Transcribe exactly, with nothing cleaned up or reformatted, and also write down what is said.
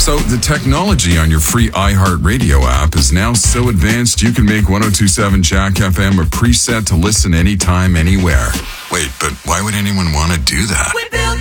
So the technology on your free iHeartRadio app is now so advanced you can make ten twenty-seven Jack F M a preset to listen anytime, anywhere. Wait, but why would anyone want to do that?